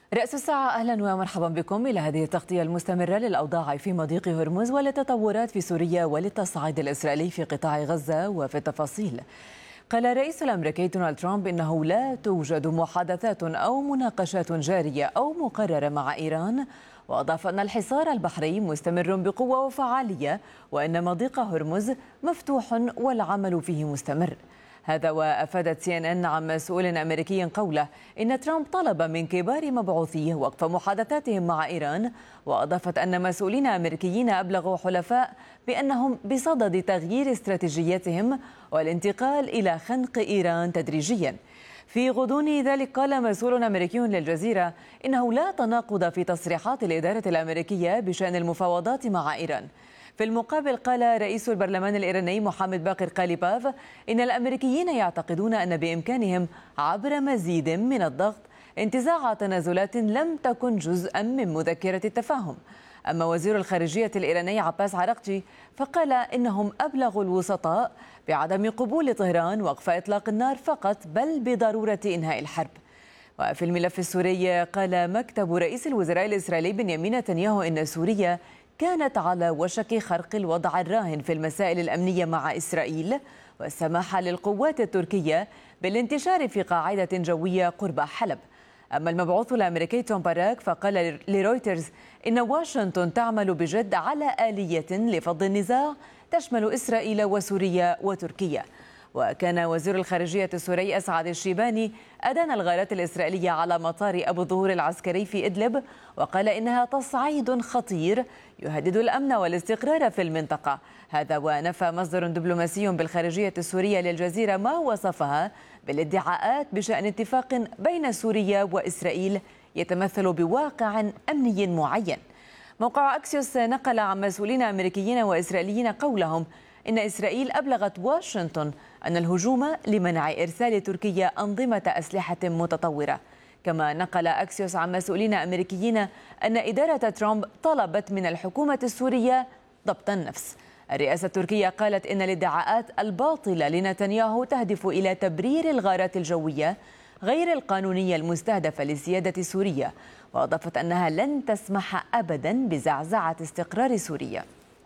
رأس الساعة، أهلا ومرحبا بكم إلى هذه التغطية المستمرة للأوضاع في مضيق هرمز وللتطورات في سوريا وللتصعيد الإسرائيلي في قطاع غزة. وفي التفاصيل، قال الرئيس الأمريكي دونالد ترامب إنه لا توجد محادثات أو مناقشات جارية أو مقررة مع إيران، وأضاف أن الحصار البحري مستمر بقوة وفعالية وأن مضيق هرمز مفتوح والعمل فيه مستمر. هذا وأفادت CNN عن مسؤول أمريكي قوله إن ترامب طلب من كبار مبعوثيه وقف محادثاتهم مع إيران، وأضافت أن مسؤولين أمريكيين أبلغوا حلفاء بأنهم بصدد تغيير استراتيجيتهم والانتقال إلى خنق إيران تدريجيا. في غضون ذلك، قال مسؤول أمريكي للجزيرة إنه لا تناقض في تصريحات الإدارة الأمريكية بشأن المفاوضات مع إيران. في المقابل، قال رئيس البرلمان الإيراني محمد باقر قاليباف إن الأمريكيين يعتقدون أن بإمكانهم عبر مزيد من الضغط انتزاع تنازلات لم تكن جزءا من مذكرة التفاهم. أما وزير الخارجية الإيراني عباس عراقجي فقال إنهم أبلغوا الوسطاء بعدم قبول طهران وقف إطلاق النار فقط، بل بضرورة إنهاء الحرب. وفي الملف السوري، قال مكتب رئيس الوزراء الإسرائيلي بنيامين نتنياهو إن سوريا كانت على وشك خرق الوضع الراهن في المسائل الأمنية مع إسرائيل، والسماح للقوات التركية بالانتشار في قاعدة جوية قرب حلب. أما المبعوث الأمريكي توم باراك فقال لرويترز إن واشنطن تعمل بجد على آلية لفض النزاع تشمل إسرائيل وسوريا وتركيا. وكان وزير الخارجية السوري أسعد الشيباني أدان الغارات الإسرائيلية على مطار أبو الظهور العسكري في إدلب، وقال إنها تصعيد خطير يهدد الأمن والاستقرار في المنطقة. هذا ونفى مصدر دبلوماسي بالخارجية السورية للجزيرة ما وصفها بالادعاءات بشأن اتفاق بين سوريا وإسرائيل يتمثل بواقع أمني معين. موقع أكسيوس نقل عن مسؤولين أمريكيين وإسرائيليين قولهم إن إسرائيل أبلغت واشنطن أن الهجوم لمنع إرسال تركيا أنظمة أسلحة متطورة. كما نقل أكسيوس عن مسؤولين أمريكيين أن إدارة ترامب طلبت من الحكومة السورية ضبط النفس. الرئاسة التركية قالت إن الادعاءات الباطلة لنتنياهو تهدف إلى تبرير الغارات الجوية غير القانونية المستهدفة لسيادة سوريا، وأضافت أنها لن تسمح أبدا بزعزعة استقرار سوريا.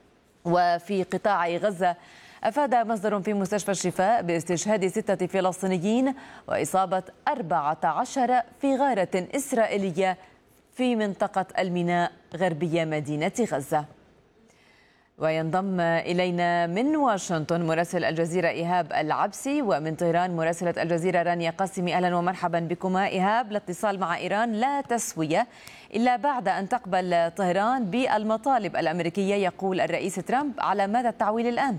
وفي قطاع غزة، أفاد مصدر في مستشفى الشفاء باستشهاد 6 فلسطينيين وإصابة 14 في غارة إسرائيلية في منطقة الميناء غربية مدينة غزة. وينضم إلينا من واشنطن مراسل الجزيرة إيهاب العبسي، ومن طهران مراسلة الجزيرة رانيا قاسمي. أهلا ومرحبا بكما. إيهاب، الاتصال مع إيران لا تسوية إلا بعد أن تقبل طهران بالمطالب الأمريكية، يقول الرئيس ترامب. على ماذا التعويل الآن؟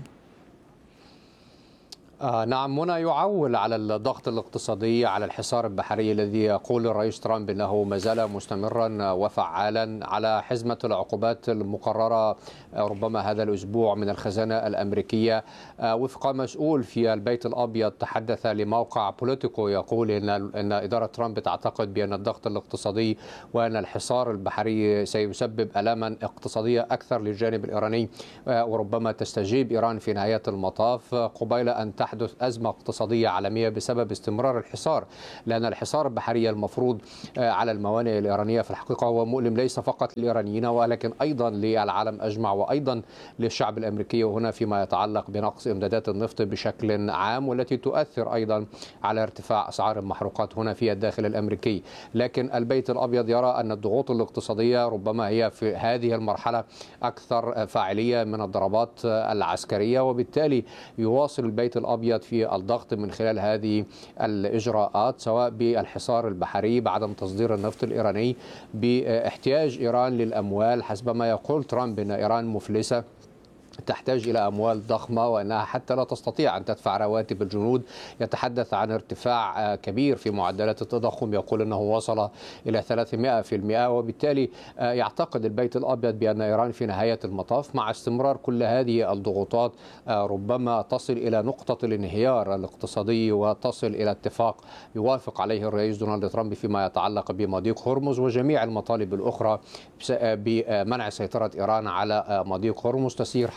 نعم، هنا يعول على الضغط الاقتصادي على الحصار البحري الذي يقول الرئيس ترامب انه ما زال مستمرا وفعالا، على حزمة العقوبات المقررة ربما هذا الأسبوع من الخزانة الأمريكية. وفق مسؤول في البيت الأبيض تحدث لموقع بوليتيكو يقول إن إدارة ترامب تعتقد بأن الضغط الاقتصادي وأن الحصار البحري سيسبب آلاما اقتصادية أكثر للجانب الإيراني، وربما تستجيب إيران في نهاية المطاف قبيل أن تحدث أزمة اقتصادية عالمية بسبب استمرار الحصار، لأن الحصار البحري المفروض على الموانئ الإيرانية في الحقيقة هو مؤلم ليس فقط للإيرانيين ولكن أيضا للعالم أجمع وأيضا للشعب الأمريكي، وهنا فيما يتعلق بنقص إمدادات النفط بشكل عام، والتي تؤثر أيضا على ارتفاع أسعار المحروقات هنا في الداخل الأمريكي. لكن البيت الأبيض يرى أن الضغوط الاقتصادية ربما هي في هذه المرحلة أكثر فاعلية من الضربات العسكرية، وبالتالي يواصل البيت الأبيض في الضغط من خلال هذه الإجراءات، سواء بالحصار البحري بعدم تصدير النفط الإيراني، باحتياج إيران للأموال. حسب ما يقول ترامب أن إيران مفلسة تحتاج إلى أموال ضخمة، وأنها حتى لا تستطيع أن تدفع رواتب الجنود. يتحدث عن ارتفاع كبير في معدلات التضخم، يقول أنه وصل إلى 300%، وبالتالي يعتقد البيت الأبيض بأن إيران في نهاية المطاف مع استمرار كل هذه الضغوطات ربما تصل إلى نقطة الانهيار الاقتصادي وتصل إلى اتفاق يوافق عليه الرئيس دونالد ترامب فيما يتعلق بمضيق هرمز وجميع المطالب الأخرى بمنع سيطرة إيران على مضيق هرمز، تسير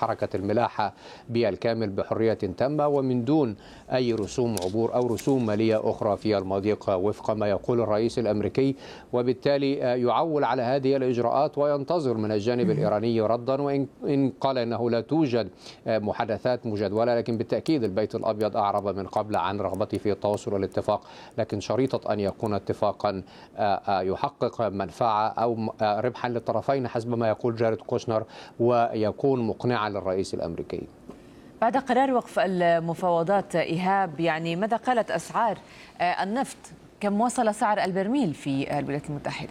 حركة الملاحة بالكامل بحرية تامة ومن دون أي رسوم عبور أو رسوم مالية أخرى في المضيق وفق ما يقول الرئيس الأمريكي، وبالتالي يعول على هذه الإجراءات وينتظر من الجانب الإيراني ردا. وإن قال أنه لا توجد محادثات مجدولة، لكن بالتأكيد البيت الأبيض أعرب من قبل عن رغبته في التوصل والاتفاق، لكن شريطة أن يكون اتفاقا يحقق منفعة أو ربحا للطرفين حسب ما يقول جاريد كوشنر ويكون مقنعا للرئيس الأمريكي. بعد قرار وقف المفاوضات إيهاب، يعني ماذا قالت أسعار النفط؟ كم وصل سعر البرميل في الولايات المتحدة؟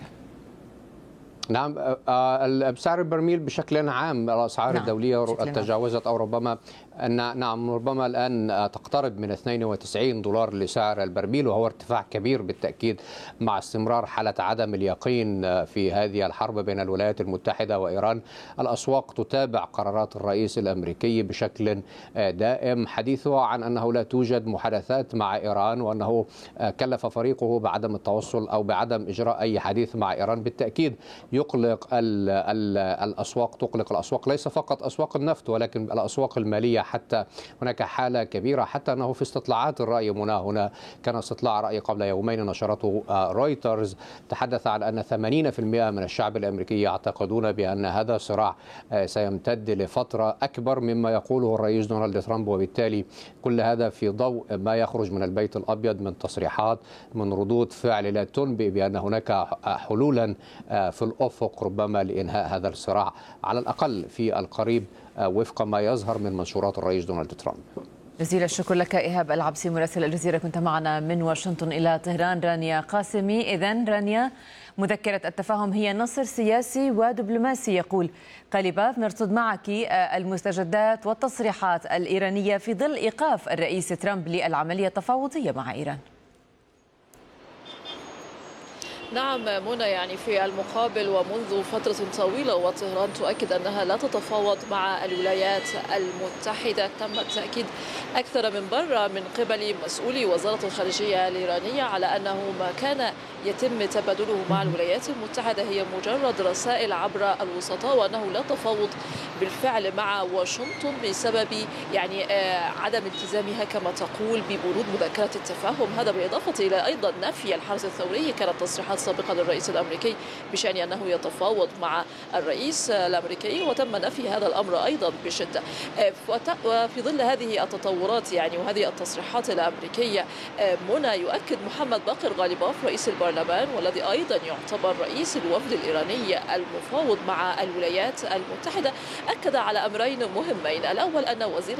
نعم، سعر البرميل بشكل عام الأسعار الدولية تجاوزت أو ربما ربما الآن تقترب من 92 دولار لسعر البرميل، وهو ارتفاع كبير بالتأكيد مع استمرار حالة عدم اليقين في هذه الحرب بين الولايات المتحدة وإيران. الأسواق تتابع قرارات الرئيس الأمريكي بشكل دائم، حديثه عن أنه لا توجد محادثات مع إيران وأنه كلف فريقه بعدم التوصل أو بعدم إجراء أي حديث مع إيران. بالتأكيد يقلق الأسواق، تقلق الأسواق ليس فقط أسواق النفط ولكن الأسواق المالية. حتى هناك حالة كبيرة حتى أنه في استطلاعات الرأي هنا كان استطلاع رأي قبل يومين نشرته رويترز تحدث عن أن 80% من الشعب الأمريكي يعتقدون بأن هذا الصراع سيمتد لفترة أكبر مما يقوله الرئيس دونالد ترامب، وبالتالي كل هذا في ضوء ما يخرج من البيت الأبيض من تصريحات، من ردود فعل لا تنبئ بأن هناك حلولا في الأفق ربما لإنهاء هذا الصراع على الأقل في القريب وفق ما يظهر من منشورات الرئيس دونالد ترامب. جزيل الشكر لك إيهاب العبسي مراسل الجزيرة، كنت معنا من واشنطن إلى طهران. رانيا قاسمي، إذن رانيا، مذكرة التفاهم هي نصر سياسي ودبلوماسي يقول قليباف. نرصد معك المستجدات والتصريحات الإيرانية في ظل إيقاف الرئيس ترامب للعملية التفاوضية مع إيران. نعم منى، يعني في المقابل ومنذ فترة طويلة وطهران تؤكد أنها لا تتفاوض مع الولايات المتحدة. تم التأكيد أكثر من مرة من قبل مسؤولي وزارة الخارجية الإيرانية على أنه ما كان يتم تبادله مع الولايات المتحدة هي مجرد رسائل عبر الوسطاء، وأنه لا تفاوض بالفعل مع واشنطن بسبب يعني عدم التزامها كما تقول ببنود مذكرة التفاهم. هذا بالإضافة إلى أيضا نفي الحرس الثوري، كانت تصريحات سابقة للرئيس الأمريكي بشأن أنه يتفاوض مع الرئيس الأمريكي، وتم نفي هذا الأمر أيضا بشدة. وفي ظل هذه التطورات يعني وهذه التصريحات الأمريكية منى، يؤكد محمد باقر غالباف رئيس البرلمان والذي أيضا يعتبر رئيس الوفد الإيراني المفاوض مع الولايات المتحدة، أكد على أمرين مهمين. الأول أن وزير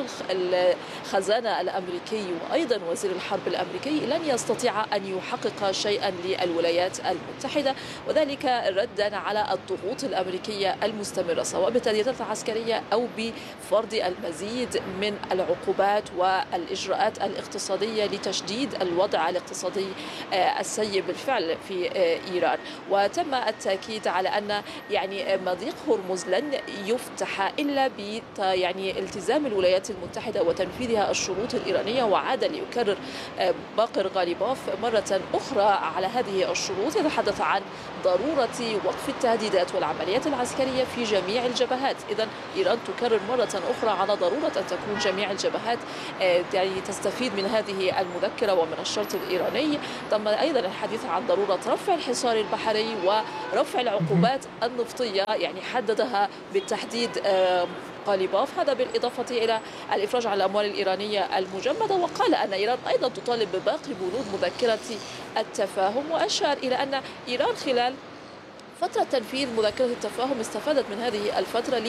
الخزانة الأمريكي وأيضا وزير الحرب الأمريكي لن يستطيع أن يحقق شيئا للولايات المتحدة، وذلك ردا على الضغوط الأمريكية المستمرة سواء بالتهديدات العسكرية أو بفرض المزيد من العقوبات والإجراءات الاقتصادية لتشديد الوضع الاقتصادي السيء بالفعل في إيران. وتم التأكيد على أن يعني مضيق هرمز لن يفتح إلا يعني التزام الولايات المتحدة وتنفيذها الشروط الإيرانية. وعاد ليكرر باقر غالباف مرة أخرى على هذه الشروط، يتحدث عن ضرورة وقف التهديدات والعمليات العسكرية في جميع الجبهات. إذن إيران تكرر مرة أخرى على ضرورة أن تكون جميع الجبهات يعني تستفيد من هذه المذكرة ومن الشرط الإيراني. تم أيضا الحديث عن ضرورة رفع الحصار البحري ورفع العقوبات النفطية، يعني حددها بالتحديد غالباف، هذا بالإضافة إلى الإفراج عن الأموال الإيرانية المجمدة. وقال أن إيران أيضا تطالب بباقي بنود مذكرة التفاهم، وأشار إلى أن إيران خلال فترة تنفيذ مذكرة التفاهم استفادت من هذه الفترة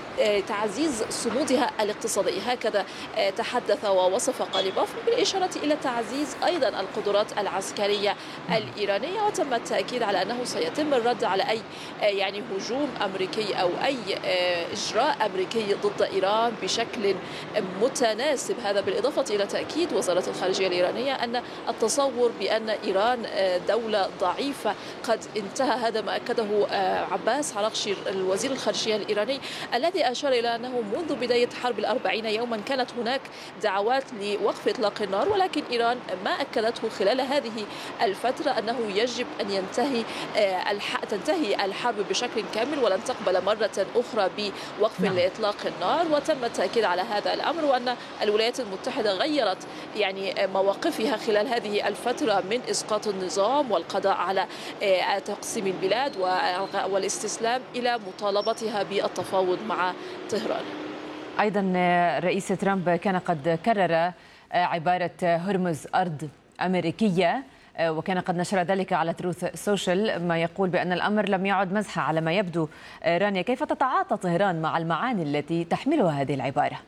لتعزيز صمودها الاقتصادي. هكذا تحدث ووصف غالباف بالإشارة إلى تعزيز أيضا القدرات العسكرية الإيرانية. وتم التأكيد على أنه سيتم الرد على أي يعني هجوم أمريكي أو أي إجراء أمريكي ضد إيران بشكل متناسب. هذا بالإضافة إلى تأكيد وزارة الخارجية الإيرانية أن التصور بأن إيران دولة ضعيفة قد انتهى. هذا ما أكد أكده عباس عراقشي الوزير الخارجية الإيراني الذي أشار إلى أنه منذ بداية حرب 40 يوما كانت هناك دعوات لوقف إطلاق النار، ولكن إيران ما أكدته خلال هذه الفترة أنه يجب أن تنتهي الحرب بشكل كامل ولن تقبل مرة أخرى بوقف إطلاق النار. وتم التأكيد على هذا الأمر، وأن الولايات المتحدة غيرت مواقفها خلال هذه الفترة من إسقاط النظام والقضاء على تقسيم البلاد والاستسلام إلى مطالبتها بالتفاوض مع طهران. أيضا رئيس ترامب كان قد كرر عبارة هرمز أرض أمريكية، وكان قد نشر ذلك على تروث سوشيال، ما يقول بأن الأمر لم يعد مزحة على ما يبدو. رانيا، كيف تتعاطى طهران مع المعاني التي تحملها هذه العبارة؟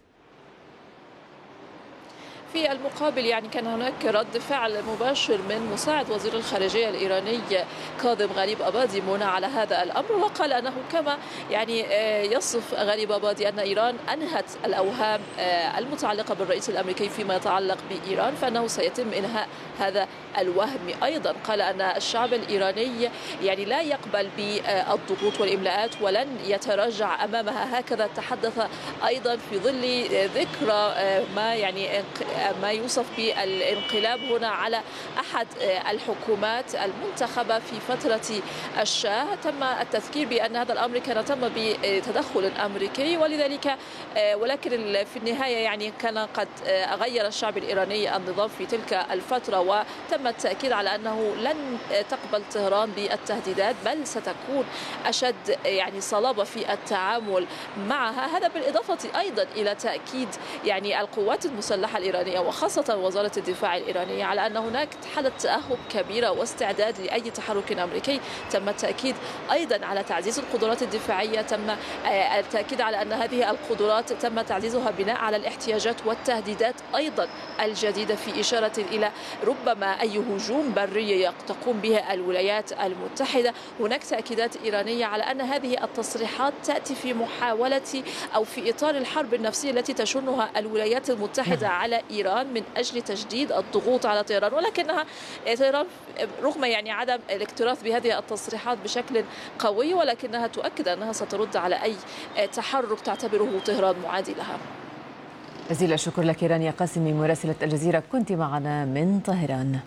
في المقابل كان هناك رد فعل مباشر من مساعد وزير الخارجية الإيراني كاظم غريب أبادي على هذا الأمر، وقال أنه كما يصف غريب أبادي أن إيران أنهت الأوهام المتعلقة بالرئيس الأمريكي فيما يتعلق بإيران، فأنه سيتم إنهاء هذا الوهم. أيضا قال أن الشعب الإيراني لا يقبل بالضغوط والإملاءات ولن يتراجع أمامها. هكذا تحدث أيضا في ظل ذكرى ما يوصف بالانقلاب هنا على أحد الحكومات المنتخبة في فترة الشاه. تم التذكير بأن هذا الأمر كان تم بتدخل أمريكي، ولكن في النهاية كان قد غير الشعب الإيراني النظام في تلك الفترة، وتم التأكيد على أنه لن تقبل طهران بالتهديدات، بل ستكون أشد صلابة في التعامل معها. هذا بالإضافة أيضا إلى تأكيد القوات المسلحة الإيرانية وخاصة وزارة الدفاع الإيرانية على أن هناك حالة تأهب كبيرة واستعداد لأي تحرك أمريكي. تم التأكيد أيضا على تعزيز القدرات الدفاعية، تم التأكيد على أن هذه القدرات تم تعزيزها بناء على الاحتياجات والتهديدات أيضا الجديدة، في إشارة إلى ربما أي هجوم بري تقوم به الولايات المتحدة. هناك تأكيدات إيرانية على أن هذه التصريحات تأتي في محاولة أو في إطار الحرب النفسية التي تشنها الولايات المتحدة على إيران من أجل تجديد الضغوط على طهران، ولكنها طهران رغم عدم الاكتراث بهذه التصريحات بشكل قوي، ولكنها تؤكد أنها سترد على أي تحرك تعتبره طهران معادي لها. جزيل الشكر لك رانيا قاسمي مراسلة الجزيرة، كنت معنا من طهران.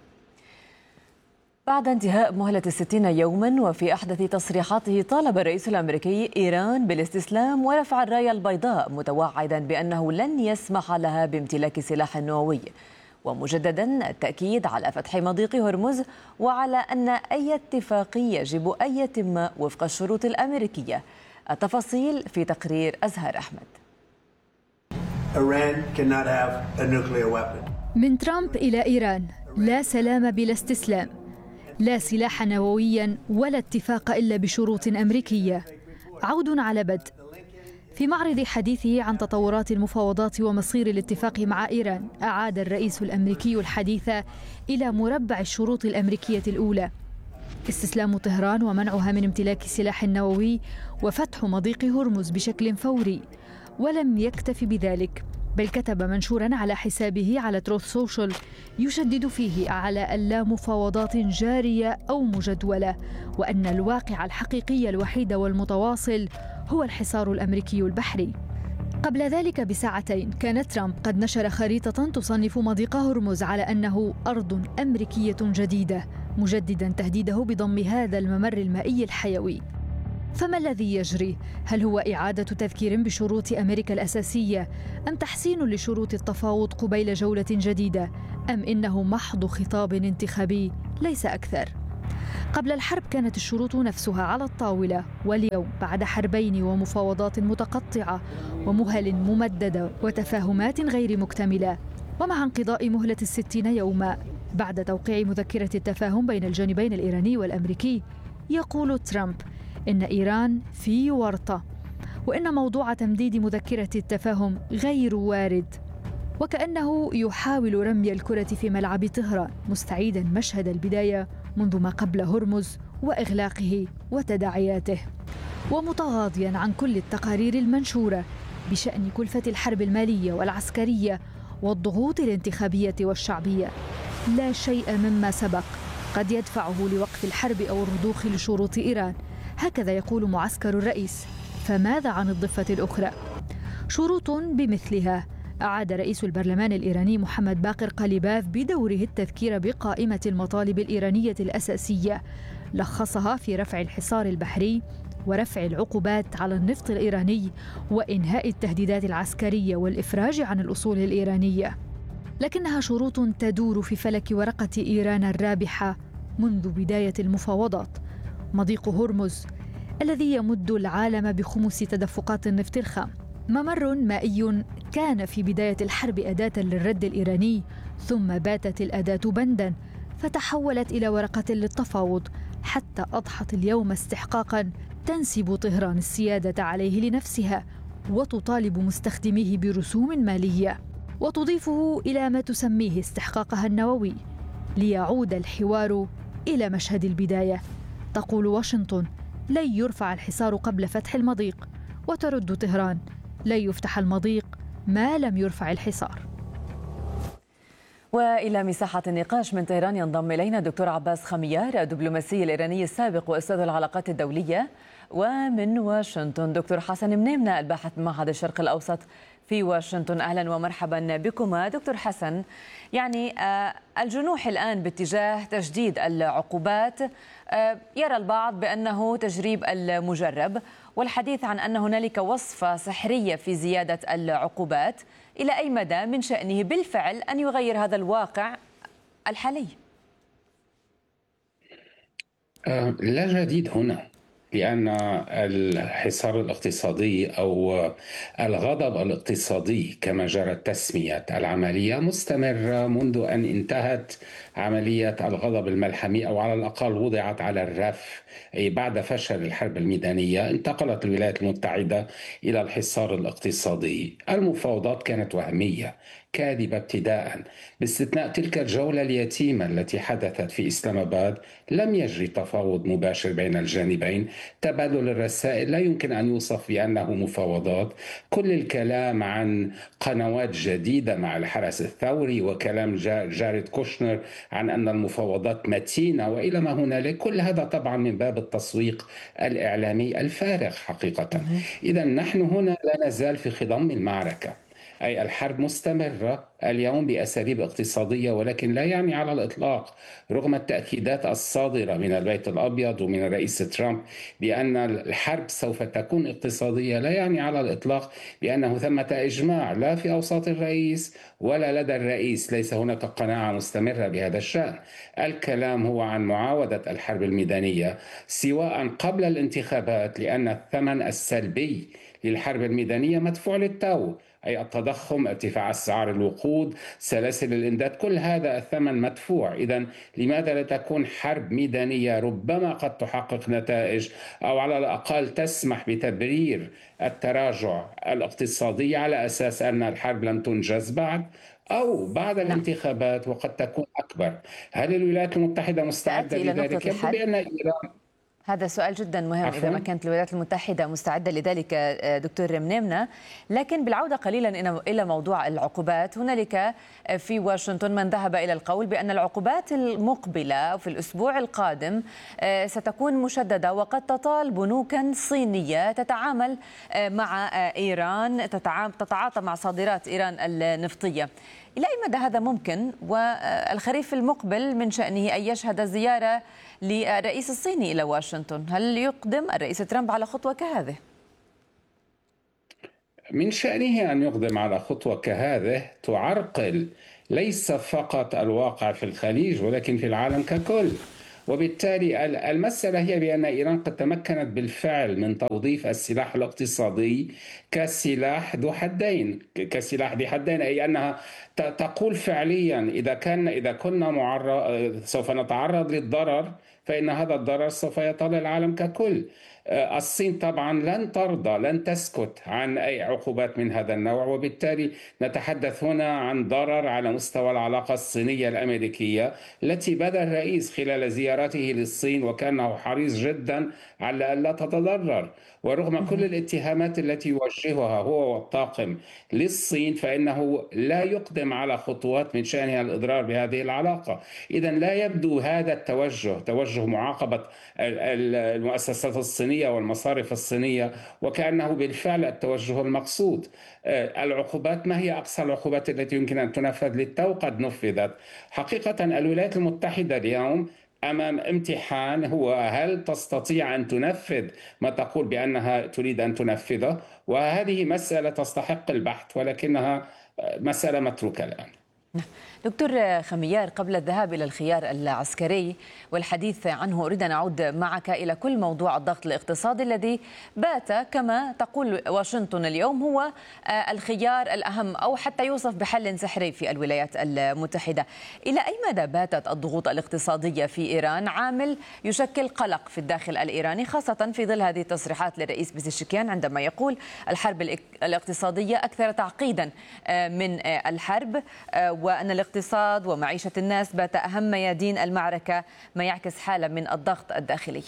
بعد انتهاء مهلة 60 يوما وفي أحدث تصريحاته طالب الرئيس الأمريكي إيران بالاستسلام ورفع الراية البيضاء، متوعدا بأنه لن يسمح لها بامتلاك سلاح نووي، ومجددا التأكيد على فتح مضيق هرمز وعلى أن أي اتفاق يجب أن يتم وفق الشروط الأمريكية. التفاصيل في تقرير أزهر أحمد. من ترامب إلى إيران: لا سلام بلا استسلام، لا سلاح نوويا ولا اتفاق إلا بشروط أمريكية. عود على بدء. في معرض حديثه عن تطورات المفاوضات ومصير الاتفاق مع إيران، أعاد الرئيس الأمريكي الحديث إلى مربع الشروط الأمريكية الأولى: استسلام طهران ومنعها من امتلاك سلاح نووي وفتح مضيق هرمز بشكل فوري. ولم يكتف بذلك، بل كتب منشورا على حسابه على تروث سوشيال يشدد فيه على ألا مفاوضات جارية أو مجدولة، وأن الواقع الحقيقي الوحيد والمتواصل هو الحصار الأمريكي البحري. قبل ذلك بساعتين كان ترامب قد نشر خريطة تصنف مضيق هرمز على أنه أرض أمريكية جديدة، مجددا تهديده بضم هذا الممر المائي الحيوي. فما الذي يجري؟ هل هو إعادة تذكير بشروط أمريكا الأساسية، أم تحسين لشروط التفاوض قبيل جولة جديدة، أم إنه محض خطاب انتخابي ليس أكثر؟ قبل الحرب كانت الشروط نفسها على الطاولة، واليوم بعد حربين ومفاوضات متقطعة ومهل ممددة وتفاهمات غير مكتملة، ومع انقضاء مهلة 60 يوما بعد توقيع مذكرة التفاهم بين الجانبين الإيراني والأمريكي، يقول ترامب إن إيران في ورطة، وإن موضوع تمديد مذكرة التفاهم غير وارد، وكأنه يحاول رمي الكرة في ملعب طهران، مستعيدا مشهد البداية منذ ما قبل هرمز وإغلاقه وتداعياته، ومتغاضيا عن كل التقارير المنشورة بشأن كلفة الحرب المالية والعسكرية والضغوط الانتخابية والشعبية. لا شيء مما سبق قد يدفعه لوقف الحرب أو الرضوخ لشروط إيران، هكذا يقول معسكر الرئيس. فماذا عن الضفة الأخرى؟ شروط بمثلها أعاد رئيس البرلمان الإيراني محمد باقر قليباف بدوره التذكير بقائمة المطالب الإيرانية الأساسية، لخصها في رفع الحصار البحري ورفع العقوبات على النفط الإيراني وإنهاء التهديدات العسكرية والإفراج عن الأصول الإيرانية. لكنها شروط تدور في فلك ورقة إيران الرابحة منذ بداية المفاوضات. مضيق هرمز الذي يمد العالم بخمس تدفقات النفط الخام، ممر مائي كان في بداية الحرب أداة للرد الإيراني، ثم باتت الأداة بندا فتحولت إلى ورقة للتفاوض، حتى أضحت اليوم استحقاقا تنسب طهران السيادة عليه لنفسها وتطالب مستخدميه برسوم مالية، وتضيفه إلى ما تسميه استحقاقها النووي، ليعود الحوار إلى مشهد البداية. تقول واشنطن لن يرفع الحصار قبل فتح المضيق، وترد طهران لن يفتح المضيق ما لم يرفع الحصار. وإلى مساحة النقاش من طهران ينضم إلينا دكتور عباس خميار، الدبلوماسي الإيراني السابق وأستاذ العلاقات الدولية، ومن واشنطن دكتور حسن منيمنة الباحث بمعهد الشرق الأوسط في واشنطن. أهلا ومرحبا بكما دكتور حسن. يعني الجنوح الآن باتجاه تجديد العقوبات، يرى البعض بأنه تجريب المجرب، والحديث عن أن هنالك وصفة سحرية في زيادة العقوبات. إلى أي مدى من شأنه بالفعل أن يغير هذا الواقع الحالي؟ لا جديد هنا، لأن الحصار الاقتصادي أو الغضب الاقتصادي كما جرت تسمية العملية مستمر منذ أن انتهت عملية الغضب الملحمي، أو على الأقل وضعت على الرف. أي بعد فشل الحرب الميدانية انتقلت الولايات المتحدة إلى الحصار الاقتصادي. المفاوضات كانت وهمية كاذبة ابتداء، باستثناء تلك الجولة اليتيمة التي حدثت في إسلام آباد. لم يجري تفاوض مباشر بين الجانبين، تبادل الرسائل لا يمكن أن يوصف بأنه مفاوضات. كل الكلام عن قنوات جديدة مع الحرس الثوري، وكلام جاريد كوشنر عن أن المفاوضات متينة وإلى ما هنالك، كل هذا طبعا من باب التسويق الإعلامي الفارغ حقيقة. إذا نحن هنا لا نزال في خضم المعركة، أي الحرب مستمرة اليوم بأساليب اقتصادية، ولكن لا يعني على الإطلاق، رغم التأكيدات الصادرة من البيت الأبيض ومن الرئيس ترامب بأن الحرب سوف تكون اقتصادية، لا يعني على الإطلاق بأنه ثمة إجماع لا في أوساط الرئيس ولا لدى الرئيس. ليس هناك قناعة مستمرة بهذا الشأن. الكلام هو عن معاودة الحرب الميدانية سواء قبل الانتخابات، لأن الثمن السلبي للحرب الميدانية مدفوع للتو، أي التضخم، ارتفاع أسعار الوقود، سلاسل الإمداد، كل هذا الثمن مدفوع. إذن لماذا لا تكون حرب ميدانية ربما قد تحقق نتائج، أو على الأقل تسمح بتبرير التراجع الاقتصادي على أساس أن الحرب لم تنجز بعد، أو بعد الانتخابات وقد تكون أكبر. هل الولايات المتحدة مستعدة لذلك؟ يبدو بأن إيران. هذا سؤال جدا مهم. إذا ما كانت الولايات المتحدة مستعدة لذلك دكتور منيمنة. لكن بالعودة قليلا إلى موضوع العقوبات، هنالك في واشنطن من ذهب إلى القول بأن العقوبات المقبلة في الأسبوع القادم ستكون مشددة، وقد تطال بنوكا صينية تتعامل مع إيران، تتعاطى مع صادرات إيران النفطية. إلى أي مدى هذا ممكن؟ والخريف المقبل من شأنه أن يشهد زيارة للرئيس الصيني إلى واشنطن. هل يقدم الرئيس ترامب على خطوة كهذه؟ من شأنه أن يقدم على خطوة كهذه تعرقل ليس فقط الواقع في الخليج ولكن في العالم ككل. وبالتالي المسألة هي بأن إيران قد تمكنت بالفعل من توظيف السلاح الاقتصادي كسلاح ذو حدين، أي أنها تقول فعليا إذا كنا سوف نتعرض للضرر، فإن هذا الضرر سوف يطال العالم ككل. الصين طبعا لن ترضى، لن تسكت عن أي عقوبات من هذا النوع، وبالتالي نتحدث هنا عن ضرر على مستوى العلاقة الصينية الأمريكية التي بدا الرئيس خلال زيارته للصين وكانه حريص جدا على ألا تتضرر. ورغم كل الاتهامات التي يوجهها هو والطاقم للصين، فإنه لا يقدم على خطوات من شأنها الإضرار بهذه العلاقة. إذا لا يبدو هذا التوجه، توجه معاقبة المؤسسات الصينية والمصارف الصينية، وكأنه بالفعل التوجه المقصود. العقوبات، ما هي أقصى العقوبات التي يمكن أن تنفذ؟ للتو قد نفذت. حقيقة الولايات المتحدة اليوم أمام امتحان، هو هل تستطيع أن تنفذ ما تقول بأنها تريد أن تنفذه؟ وهذه مسألة تستحق البحث، ولكنها مسألة متروكة الآن. دكتور خميار، قبل الذهاب إلى الخيار العسكري والحديث عنه، أريد أن أعود معك إلى كل موضوع الضغط الاقتصادي الذي بات كما تقول واشنطن اليوم هو الخيار الأهم، أو حتى يوصف بحل سحري في الولايات المتحدة. إلى أي مدى باتت الضغوط الاقتصادية في إيران عامل يشكل قلق في الداخل الإيراني، خاصة في ظل هذه التصريحات للرئيس بزشكيان عندما يقول الحرب الاقتصادية أكثر تعقيدا من الحرب، وأن الاقتصاد ومعيشة الناس بات أهم ميادين المعركة، ما يعكس حالة من الضغط الداخلي؟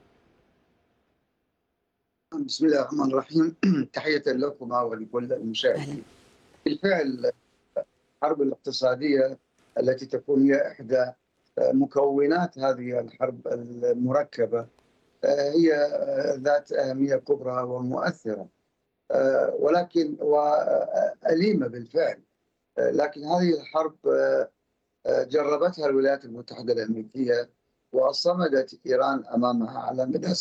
بسم الله الرحمن الرحيم. تحية لكم ولكل المشاهدين. بالفعل الحرب الاقتصادية التي تكون هي إحدى مكونات هذه الحرب المركبة هي ذات أهمية كبرى ومؤثرة، ولكن وأليمة بالفعل. لكن هذه الحرب جربتها الولايات المتحدة الأمريكية وصمدت إيران أمامها على مدى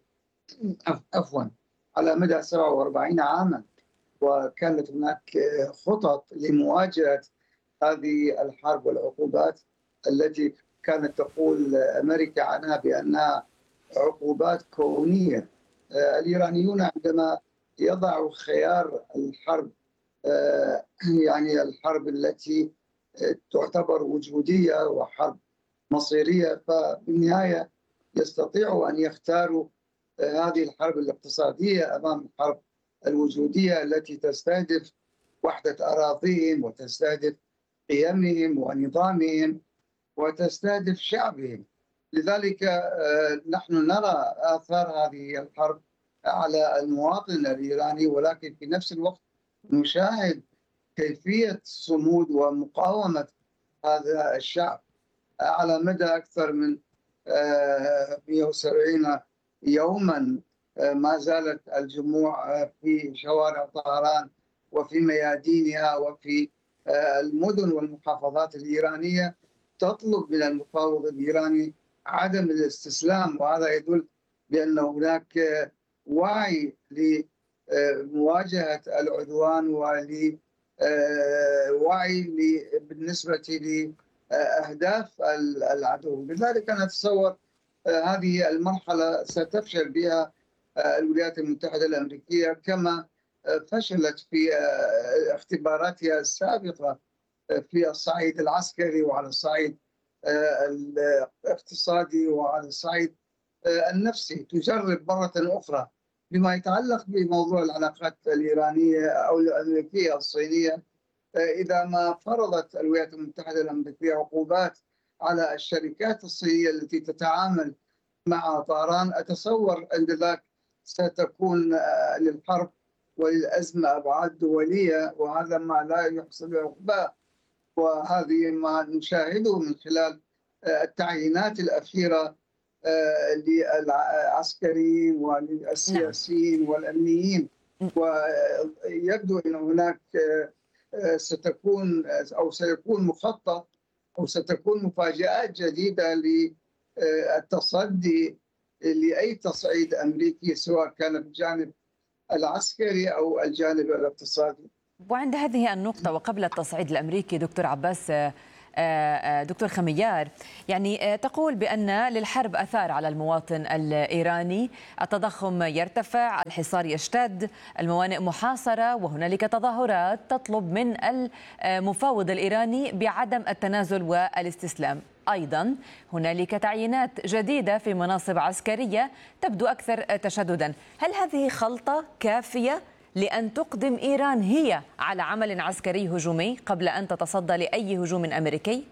على مدى 47 عاما، وكانت هناك خطط لمواجهة هذه الحرب والعقوبات التي كانت تقول أمريكا عنها بأنها عقوبات كونية. الإيرانيون عندما يضعوا خيار الحرب، يعني الحرب التي تعتبر وجودية وحرب مصيرية، فبالنهاية يستطيعوا أن يختاروا هذه الحرب الاقتصادية أمام الحرب الوجودية التي تستهدف وحدة أراضيهم وتستهدف قيمهم ونظامهم وتستهدف شعبهم. لذلك نحن نرى آثار هذه الحرب على المواطن الإيراني، ولكن في نفس الوقت نشاهد كيفية صمود ومقاومة هذا الشعب على مدى أكثر من 170 يوما. ما زالت الجموع في شوارع طهران وفي ميادينها وفي المدن والمحافظات الإيرانية تطلب من المفاوض الإيراني عدم الاستسلام، وهذا يدل بأن هناك وعي لمواجهة العدوان ووعي بالنسبة لأهداف العدو. لذلك أنا أتصور هذه المرحلة ستفشل بها الولايات المتحدة الأمريكية كما فشلت في اختباراتها السابقة في الصعيد العسكري وعلى الصعيد الاقتصادي وعلى الصعيد النفسي. تجرب مرة أخرى. بما يتعلق بموضوع العلاقات الإيرانية أو الأمريكية الصينية، إذا ما فرضت الولايات المتحدة الأمريكية عقوبات على الشركات الصينية التي تتعامل مع طهران، أتصور أن ذلك ستكون للحرب وللأزمة أبعاد دولية، وهذا ما لا يحصل عقباه. وهذه ما نشاهده من خلال التعيينات الأخيرة للعسكريين وللسياسيين والأمنيين. ويبدو أن هناك سيكون مخطط أو ستكون مفاجآت جديدة للتصدي لأي تصعيد أمريكي، سواء كان بالجانب العسكري أو الجانب الاقتصادي. وعند هذه النقطة وقبل التصعيد الأمريكي دكتور عباس، دكتور خميار، يعني تقول بأن للحرب أثار على المواطن الإيراني، التضخم يرتفع، الحصار يشتد، الموانئ محاصرة، وهنالك تظاهرات تطلب من المفاوض الإيراني بعدم التنازل والاستسلام. أيضا هنالك تعيينات جديدة في مناصب عسكرية تبدو أكثر تشددا. هل هذه خلطة كافية لأن تقدم إيران هي على عمل عسكري هجومي قبل أن تتصدى لأي هجوم أمريكي؟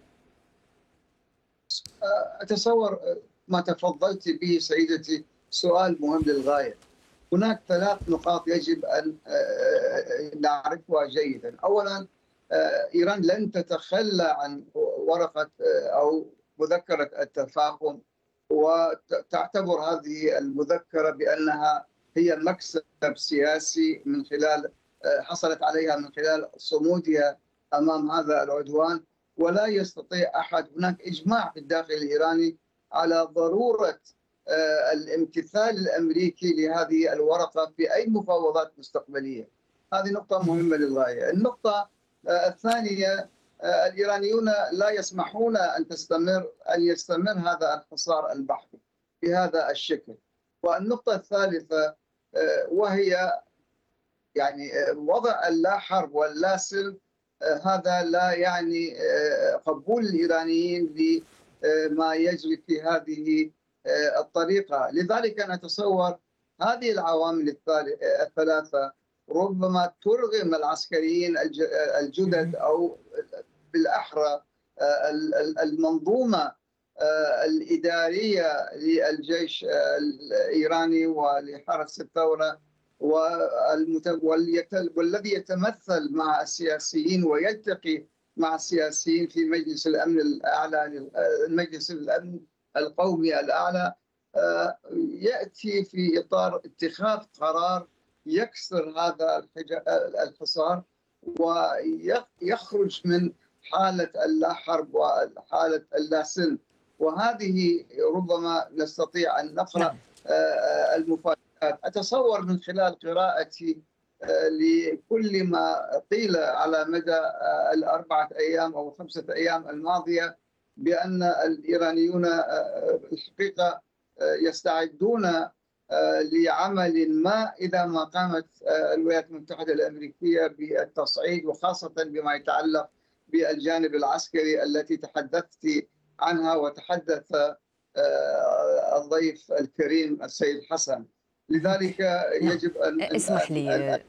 أتصور ما تفضلت به سيدتي سؤال مهم للغاية. هناك 3 نقاط يجب أن نعرفها جيدا. أولا، إيران لن تتخلى عن ورقة أو مذكرة التفاهم، وتعتبر هذه المذكرة بأنها هي مكسب سياسي من خلال حصلت عليها من خلال صمودها أمام هذا العدوان. ولا يستطيع أحد، هناك إجماع في الداخل الإيراني على ضرورة الامتثال الأمريكي لهذه الورقة في أي مفاوضات مستقبلية. هذه نقطة مهمة للغاية. النقطة الثانية، الإيرانيون لا يسمحون أن يستمر هذا الحصار البحري بهذا الشكل. والنقطة الثالثة وهي يعني وضع اللا حرب واللا سلم. هذا لا يعني قبول الإيرانيين لما يجري في هذه الطريقة. لذلك أنا أتصور هذه العوامل الثلاثة ربما ترغم العسكريين الجدد، أو بالأحرى المنظومة الإدارية للجيش الإيراني ولحرس الثورة والذي يتمثل مع السياسيين ويلتقي مع السياسيين في مجلس الأمن الأعلى، مجلس الأمن القومي الأعلى، يأتي في إطار اتخاذ قرار يكسر هذا الحصار ويخرج من حالة اللا حرب وحالة اللا سلم. وهذه ربما نستطيع أن نقرأ المفاجآت. أتصور من خلال قراءتي لكل ما قيل على مدى 4 أيام أو 5 أيام الماضية بأن الإيرانيون الحقيقة يستعدون لعمل ما إذا ما قامت الولايات المتحدة الأمريكية بالتصعيد، وخاصة بما يتعلق بالجانب العسكري التي تحدثت عنها وتحدث الضيف الكريم السيد حسن. لذلك يجب أن اسمح لي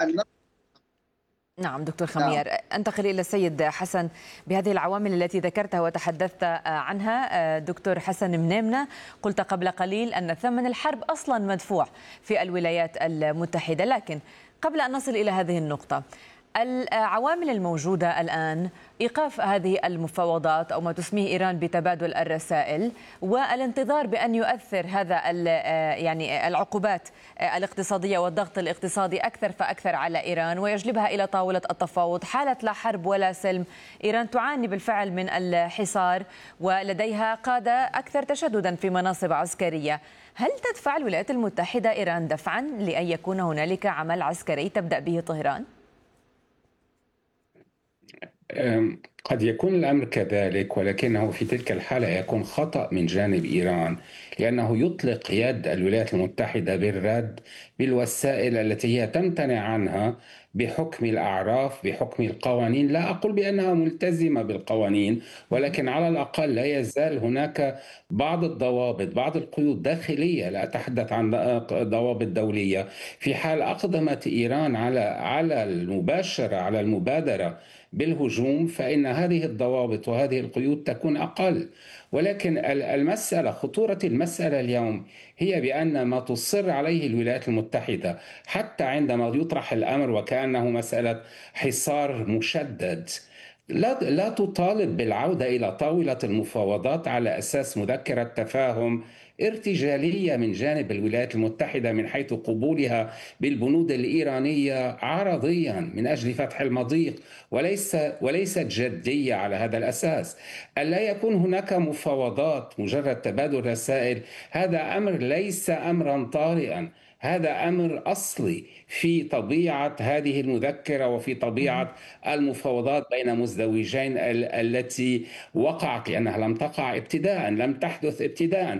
نعم دكتور خميار، أنتقل إلى السيد حسن بهذه العوامل التي ذكرتها وتحدثت عنها. دكتور حسن منامنة، قلت قبل قليل أن ثمن الحرب أصلا مدفوع في الولايات المتحدة، لكن قبل أن نصل إلى هذه النقطة، العوامل الموجودة الآن إيقاف هذه المفاوضات أو ما تسميه إيران بتبادل الرسائل، والانتظار بأن يؤثر هذا يعني العقوبات الاقتصادية والضغط الاقتصادي أكثر فأكثر على إيران ويجلبها إلى طاولة التفاوض. حالة لا حرب ولا سلم، إيران تعاني بالفعل من الحصار ولديها قادة أكثر تشددا في مناصب عسكرية. هل تدفع الولايات المتحدة إيران دفعا لأن يكون هنالك عمل عسكري تبدأ به طهران؟ قد يكون الأمر كذلك، ولكنه في تلك الحالة يكون خطأ من جانب إيران، لأنه يطلق يد الولايات المتحدة بالرد بالوسائل التي هي تمتنع عنها بحكم الأعراف، بحكم القوانين. لا أقول بأنها ملتزمة بالقوانين، ولكن على الأقل لا يزال هناك بعض الضوابط، بعض القيود داخلية، لا أتحدث عن ضوابط دولية. في حال أقدمت إيران على المباشرة، على المبادرة بالهجوم، فإن هذه الضوابط وهذه القيود تكون أقل. ولكن خطورة المسألة اليوم هي بأن ما تصر عليه الولايات المتحدة حتى عندما يطرح الأمر وكأنه مسألة حصار مشدد، لا تطالب بالعودة إلى طاولة المفاوضات على أساس مذكرة تفاهم ارتجالية من جانب الولايات المتحدة من حيث قبولها بالبنود الإيرانية عرضيا من أجل فتح المضيق، وليست جدية على هذا الأساس. ألا يكون هناك مفاوضات مجرد تبادل رسائل، هذا أمر ليس أمرا طارئا، هذا أمر أصلي في طبيعة هذه المذكرة وفي طبيعة المفاوضات بين مزدوجين التي وقعت، لأنها لم تقع ابتداء، لم تحدث ابتداء.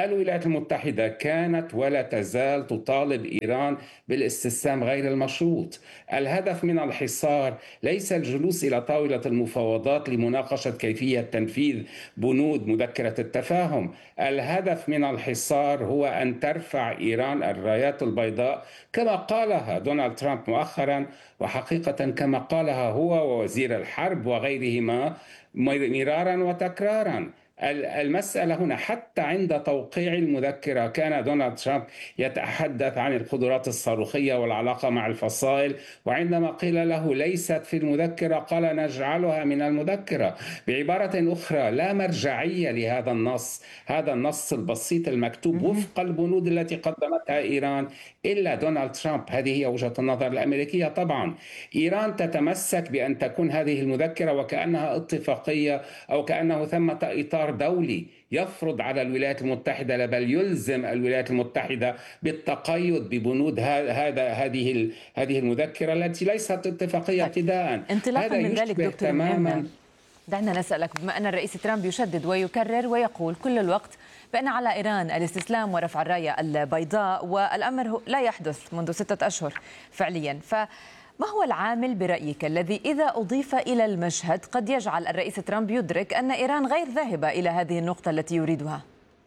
الولايات المتحدة كانت ولا تزال تطالب إيران بالاستسلام غير المشروط. الهدف من الحصار ليس الجلوس إلى طاولة المفاوضات لمناقشة كيفية تنفيذ بنود مذكرة التفاهم. الهدف من الحصار هو أن ترفع إيران الرايات البيضاء كما قالها دونالد ترامب مؤخرا، وحقيقة كما قالها هو ووزير الحرب وغيرهما مرارا وتكرارا. المسألة هنا حتى عند توقيع المذكرة كان دونالد ترامب يتحدث عن القدرات الصاروخية والعلاقة مع الفصائل، وعندما قيل له ليست في المذكرة قال نجعلها من المذكرة. بعبارة أخرى لا مرجعية لهذا النص، هذا النص البسيط المكتوب وفق البنود التي قدمتها إيران إلا دونالد ترامب. هذه هي وجهة النظر الأمريكية. طبعا إيران تتمسك بأن تكون هذه المذكرة وكأنها اتفاقية أو كأنه ثمة إطار دولي يفرض على الولايات المتحدة، بل يلزم الولايات المتحدة بالتقيد ببنود هذه المذكرة التي ليست اتفاقية ابتداء. انطلاقا من ذلك دكتور تماما، دعنا نسألك، بما أن الرئيس ترامب يشدد ويكرر ويقول كل الوقت بأن على إيران الاستسلام ورفع الراية البيضاء، والأمر لا يحدث منذ 6 أشهر فعليا، ما هو العامل برأيك الذي إذا أضيف إلى المشهد قد يجعل الرئيس ترامب يدرك أن إيران غير ذاهبة إلى هذه النقطة التي يريدها؟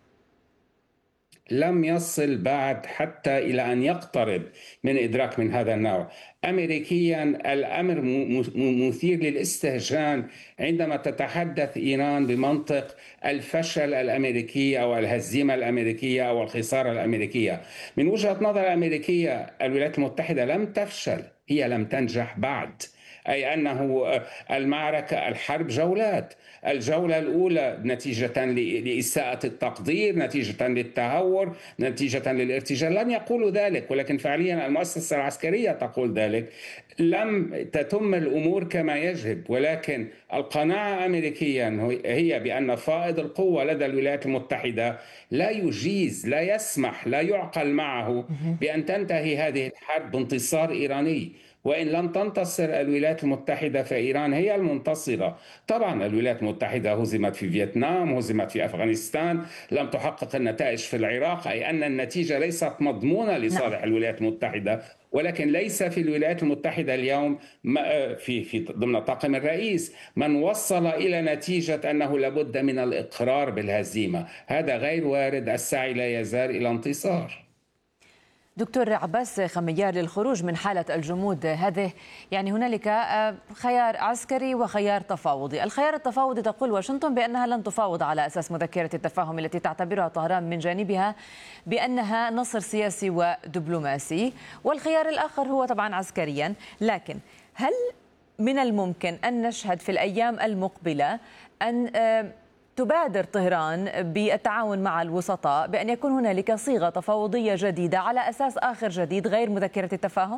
لم يصل بعد حتى إلى أن يقترب من إدراك من هذا النوع. أمريكيا الأمر مثير للاستهجان عندما تتحدث إيران بمنطق الفشل الأمريكي أو الهزيمة الأمريكية أو الخسارة الأمريكية. من وجهة نظر الأمريكية الولايات المتحدة لم تفشل، هي لم تنجح بعد. أي أنه المعركة الحرب جولات، الجولة الأولى نتيجة لإساءة التقدير، نتيجة للتهور، نتيجة للارتجال. لم يقولوا ذلك، ولكن فعليا المؤسسة العسكرية تقول ذلك. لم تتم الأمور كما يجب، ولكن القناعة أمريكيا هي بأن فائض القوة لدى الولايات المتحدة لا يجيز، لا يسمح، لا يعقل معه بأن تنتهي هذه الحرب بانتصار إيراني. وإن لم تنتصر الولايات المتحدة فإيران هي المنتصرة. طبعا الولايات المتحدة هزمت في فيتنام، هزمت في أفغانستان، لم تحقق النتائج في العراق، أي أن النتيجة ليست مضمونة لصالح الولايات المتحدة. ولكن ليس في الولايات المتحدة اليوم في ضمن طاقم الرئيس من وصل إلى نتيجة أنه لابد من الإقرار بالهزيمة. هذا غير وارد. السعي لا يزال إلى انتصار. دكتور عباس خميار، للخروج من حالة الجمود هذه يعني هنالك خيار عسكري وخيار تفاوضي. الخيار التفاوضي تقول واشنطن بأنها لن تفاوض على أساس مذكرة التفاهم التي تعتبرها طهران من جانبها بأنها نصر سياسي ودبلوماسي، والخيار الآخر هو طبعا عسكريا. لكن هل من الممكن أن نشهد في الأيام المقبلة أن تبادر طهران بالتعاون مع الوسطاء بأن يكون هنالك صيغة تفاوضية جديدة على أساس آخر جديد غير مذكرة التفاهم؟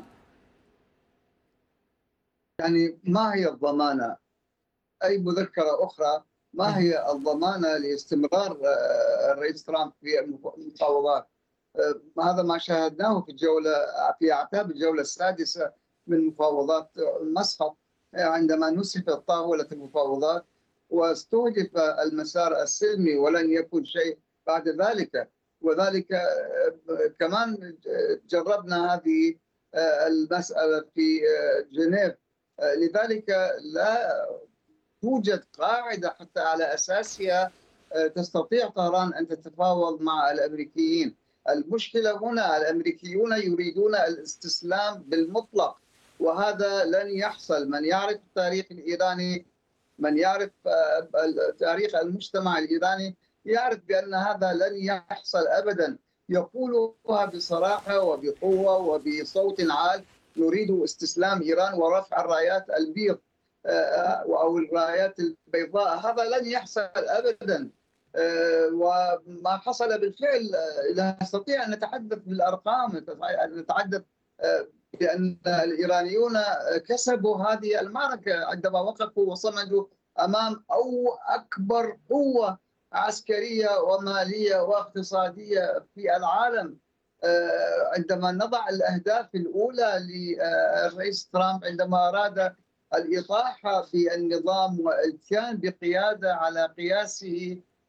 يعني ما هي الضمانة؟ أي مذكرة أخرى، ما هي الضمانة لاستمرار الرئيس ترامب في المفاوضات؟ هذا ما شاهدناه في أعتاب الجولة السادسة من مفاوضات مسقط، عندما نسفت طاولة المفاوضات واستهدف المسار السلمي ولن يكن شيء بعد ذلك. وذلك كمان جربنا هذه المسألة في جنيف. لذلك لا توجد قاعدة حتى على أساسها تستطيع طهران أن تتفاوض مع الأمريكيين. المشكلة هنا الأمريكيون يريدون الاستسلام بالمطلق، وهذا لن يحصل. من يعرف التاريخ الإيراني، من يعرف تاريخ المجتمع الإيراني، يعرف بأن هذا لن يحصل أبدا. يقولها بصراحة وبقوة وبصوت عال: نريد استسلام إيران ورفع الرايات البيض أو الرايات البيضاء. هذا لن يحصل أبدا، وما حصل بالفعل. لا نستطيع أن نتحدث بالأرقام، نتحدث بأن الإيرانيون كسبوا هذه المعركة عندما وقفوا وصمدوا أمام أكبر قوة عسكرية ومالية واقتصادية في العالم. عندما نضع الأهداف الأولى للرئيس ترامب عندما أراد الإطاحة في النظام والإتيان بقيادة على قياسه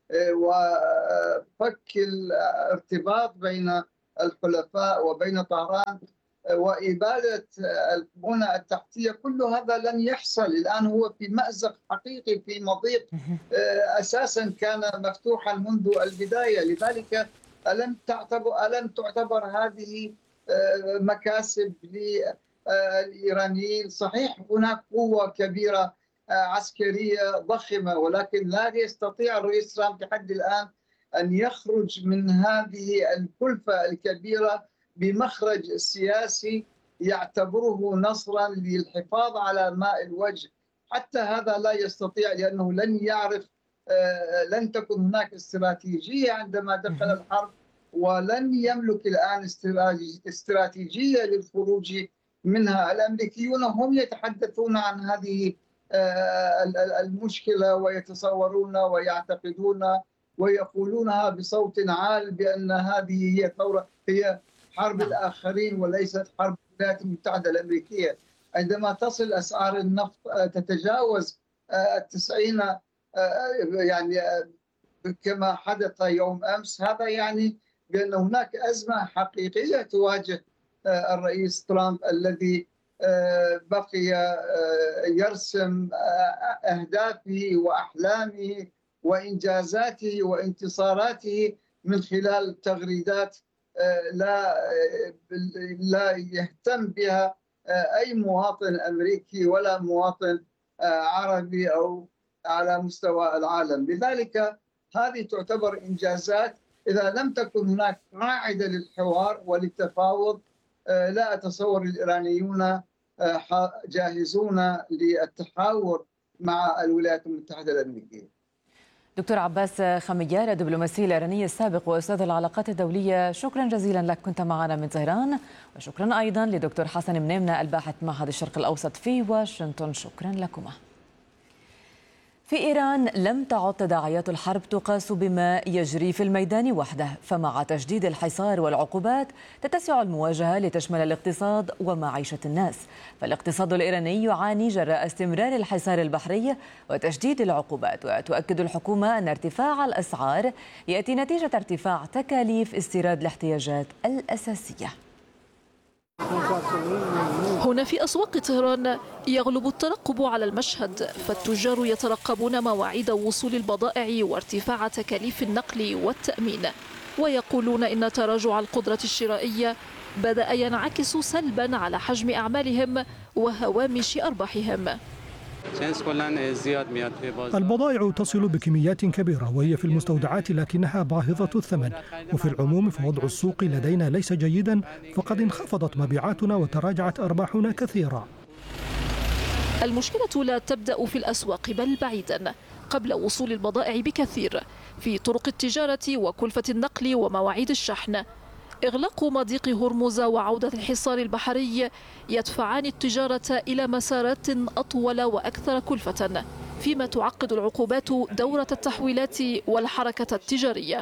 وفك الارتباط بين الحلفاء وبين طهران وإبادة البنى التحتية، كل هذا لن يحصل. الآن هو في مأزق حقيقي، في مضيق أساسا كان مفتوحا منذ البداية. لذلك ألم تعتبر هذه مكاسب للإيرانيين؟ صحيح هناك قوة كبيرة عسكرية ضخمة، ولكن لا يستطيع الرئيس ترامب لحد الآن أن يخرج من هذه الكلفة الكبيرة بمخرج سياسي يعتبره نصرا للحفاظ على ماء الوجه. حتى هذا لا يستطيع، لأنه لن تكن هناك استراتيجية عندما دخل الحرب، ولن يملك الآن استراتيجية للخروج منها. الأمريكيون هم يتحدثون عن هذه المشكلة ويتصورون ويعتقدون ويقولونها بصوت عال بأن هذه هي حرب الآخرين وليست حرب الولايات المتحدة الأمريكية. عندما تصل أسعار النفط تتجاوز 90 يعني كما حدث يوم أمس، هذا يعني بأن هناك أزمة حقيقية تواجه الرئيس ترامب الذي بقي يرسم أهدافه وأحلامه وإنجازاته وانتصاراته من خلال تغريدات لا يهتم بها أي مواطن أمريكي ولا مواطن عربي أو على مستوى العالم. لذلك هذه تعتبر إنجازات. إذا لم تكن هناك قاعدة للحوار وللتفاوض، لا أتصور الإيرانيون جاهزون للتحاور مع الولايات المتحدة الأمريكية. دكتور عباس خميار، الدبلوماسي الإيراني السابق وأستاذ العلاقات الدولية، شكرا جزيلا لك، كنت معنا من طهران. وشكرا أيضا لدكتور حسن منيمنة الباحث معهد الشرق الأوسط في واشنطن، شكرا لكما. في إيران لم تعد تداعيات الحرب تقاس بما يجري في الميدان وحده، فمع تجديد الحصار والعقوبات تتسع المواجهة لتشمل الاقتصاد ومعيشة الناس. فالاقتصاد الإيراني يعاني جراء استمرار الحصار البحري وتشديد العقوبات، وتؤكد الحكومة أن ارتفاع الأسعار يأتي نتيجة ارتفاع تكاليف استيراد الاحتياجات الأساسية. هنا في أسواق طهران يغلب الترقب على المشهد، فالتجار يترقبون مواعيد وصول البضائع وارتفاع تكاليف النقل والتأمين، ويقولون إن تراجع القدرة الشرائية بدأ ينعكس سلبا على حجم أعمالهم وهوامش أرباحهم. البضائع تصل بكميات كبيرة وهي في المستودعات، لكنها باهظة الثمن، وفي العموم فوضع السوق لدينا ليس جيدا، فقد انخفضت مبيعاتنا وتراجعت أرباحنا كثيرا. المشكلة لا تبدأ في الأسواق بل بعيدا قبل وصول البضائع بكثير، في طرق التجارة وكلفة النقل ومواعيد الشحن. إغلاق مضيق هرمز وعودة الحصار البحري يدفعان التجارة إلى مسارات أطول وأكثر كلفة، فيما تعقد العقوبات دورة التحويلات والحركة التجارية.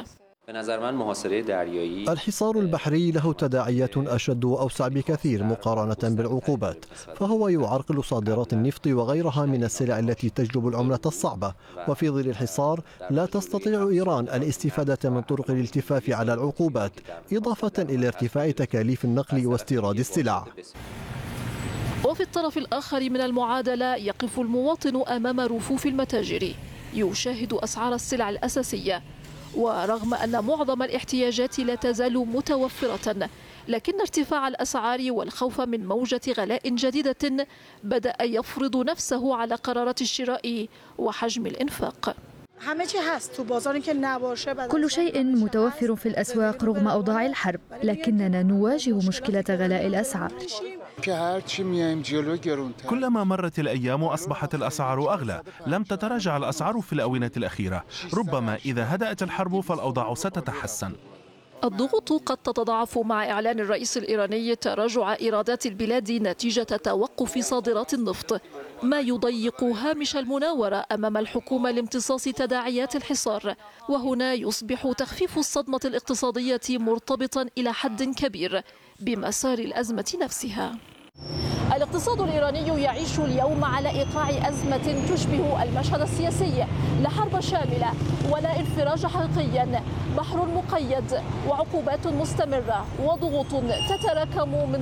الحصار البحري له تداعيات أشد وأوسع بكثير مقارنة بالعقوبات، فهو يعرقل صادرات النفط وغيرها من السلع التي تجلب العملة الصعبة. وفي ظل الحصار لا تستطيع إيران الاستفادة من طرق الالتفاف على العقوبات، إضافة إلى ارتفاع تكاليف النقل واستيراد السلع. وفي الطرف الآخر من المعادلة يقف المواطن أمام رفوف المتاجر يشاهد أسعار السلع الأساسية، ورغم أن معظم الاحتياجات لا تزال متوفرة، لكن ارتفاع الأسعار والخوف من موجة غلاء جديدة بدأ يفرض نفسه على قرارات الشراء وحجم الإنفاق. كل شيء متوفر في الأسواق رغم أوضاع الحرب، لكننا نواجه مشكلة غلاء الأسعار. كلما مرت الأيام أصبحت الأسعار أغلى، لم تتراجع الأسعار في الآونة الأخيرة، ربما إذا هدأت الحرب فالأوضاع ستتحسن. الضغوط قد تتضاعف مع إعلان الرئيس الإيراني تراجع إيرادات البلاد نتيجة توقف صادرات النفط، ما يضيق هامش المناورة أمام الحكومة لامتصاص تداعيات الحصار. وهنا يصبح تخفيف الصدمة الاقتصادية مرتبطا إلى حد كبير بمسار الأزمة نفسها. الاقتصاد الإيراني يعيش اليوم على إيقاع أزمة تشبه المشهد السياسي، لا حرب شاملة ولا انفراج حقيقي، بحر مقيد وعقوبات مستمرة وضغوط تتراكم من